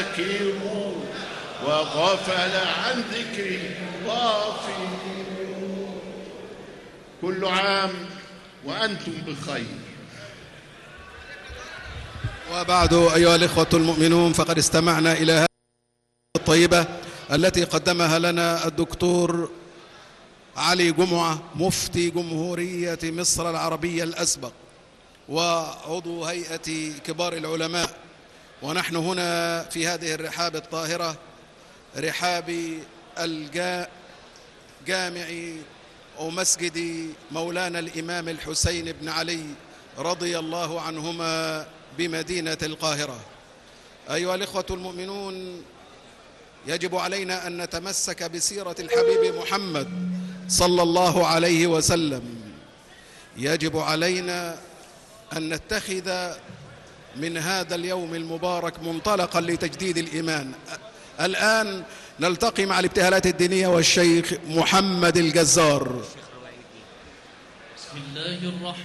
ذاكر وغفل عن ذكري غافل. كل عام وأنتم بخير. وبعد أيها الإخوة المؤمنون، فقد استمعنا إلى هذه الطيبة التي قدمها لنا الدكتور علي جمعة، مفتي جمهورية مصر العربية الأسبق وعضو هيئة كبار العلماء. ونحن هنا في هذه الرحاب الطاهرة، رحاب الجامع أو مسجد مولانا الإمام الحسين بن علي رضي الله عنهما بمدينة القاهرة. أيها الإخوة المؤمنون، يجب علينا أن نتمسك بسيرة الحبيب محمد صلى الله عليه وسلم. يجب علينا أن نتخذ من هذا اليوم المبارك منطلقا لتجديد الإيمان. الآن نلتقي مع الابتهالات الدينية والشيخ محمد الجزار. بسم الله الرحمن